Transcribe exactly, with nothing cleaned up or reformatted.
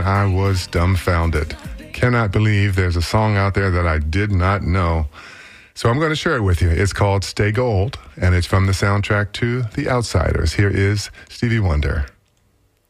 and I was dumbfounded. Cannot believe there's a song out there that I did not know. So I'm going to share it with you. It's called Stay Gold, and it's from the soundtrack to The Outsiders. Here is Stevie Wonder.